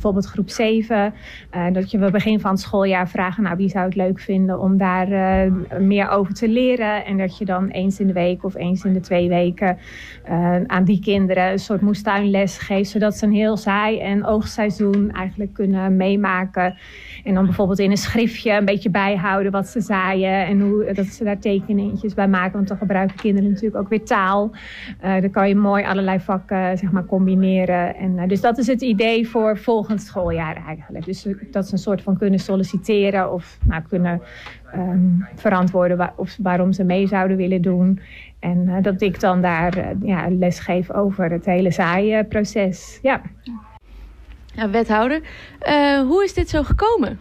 bijvoorbeeld groep 7. Dat je bij het begin van het schooljaar vragen, nou, wie zou het leuk vinden om daar meer over te leren. En dat je dan eens in de week of eens in de 2 weken aan die kinderen een soort moestuinles geeft. Zodat ze een heel zaai- en oogstseizoen eigenlijk kunnen meemaken. En dan bijvoorbeeld in een schriftje een beetje bijhouden wat ze zaaien. En dat ze daar tekeningetjes bij maken. Want dan gebruiken kinderen natuurlijk ook weer taal. Dan kan je mooi allerlei vakken zeg maar, combineren. En, dus dat is het idee voor volgend schooljaar eigenlijk. Dus dat ze een soort van kunnen solliciteren of kunnen verantwoorden waarom ze mee zouden willen doen. En dat ik dan daar les geef over het hele zaaiproces. Ja. Ja, wethouder, hoe is dit zo gekomen?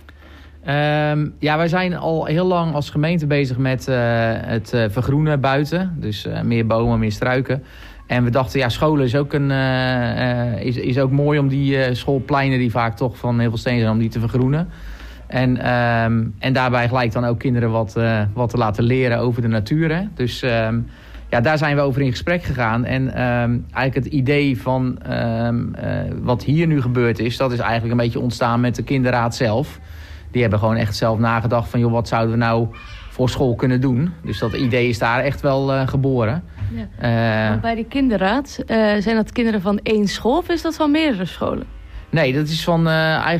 Wij zijn al heel lang als gemeente bezig met het vergroenen buiten. Dus meer bomen, meer struiken. En we dachten, scholen is ook mooi om die schoolpleinen die vaak toch van heel veel steen zijn, om die te vergroenen. En daarbij gelijk dan ook kinderen wat te laten leren over de natuur. Hè? Dus daar zijn we over in gesprek gegaan. En eigenlijk het idee van wat hier nu gebeurd is, dat is eigenlijk een beetje ontstaan met de kinderraad zelf. Die hebben gewoon echt zelf nagedacht van, joh, wat zouden we nou voor school kunnen doen? Dus dat idee is daar echt wel geboren. Ja. Bij de kinderraad, zijn dat kinderen van 1 school of is dat van meerdere scholen? Nee, dat is van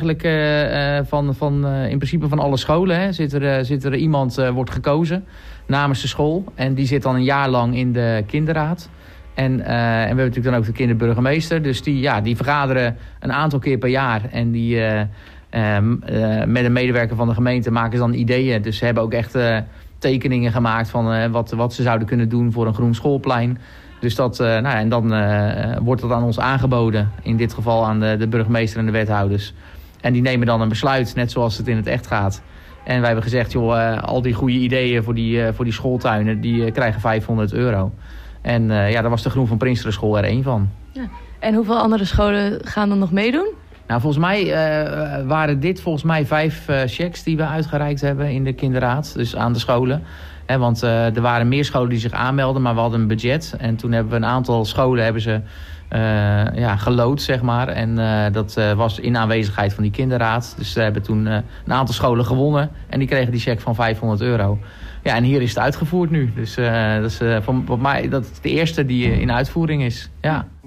in principe van alle scholen. Hè. Zit er iemand, wordt gekozen namens de school. En die zit dan een jaar lang in de kinderraad. En we hebben natuurlijk dan ook de kinderburgemeester. Dus die vergaderen een aantal keer per jaar. En die met een medewerker van de gemeente maken ze dan ideeën. Dus ze hebben ook echt tekeningen gemaakt van wat ze zouden kunnen doen voor een groen schoolplein. Dus dan wordt dat aan ons aangeboden. In dit geval aan de burgemeester en de wethouders. En die nemen dan een besluit, net zoals het in het echt gaat. En wij hebben gezegd, al die goede ideeën voor die schooltuinen, die krijgen €500. En daar was de Groen van Prinsteren school er 1 van. Ja. En hoeveel andere scholen gaan dan nog meedoen? Nou, volgens mij waren dit 5 cheques die we uitgereikt hebben in de kinderraad. Dus aan de scholen. Want er waren meer scholen die zich aanmelden, maar we hadden een budget. En toen hebben we een aantal scholen gelood, zeg maar. En dat was in aanwezigheid van die kinderraad. Dus we hebben toen een aantal scholen gewonnen. En die kregen die cheque van €500. Ja, en hier is het uitgevoerd nu. Dus dat is de eerste die in uitvoering is. Ja.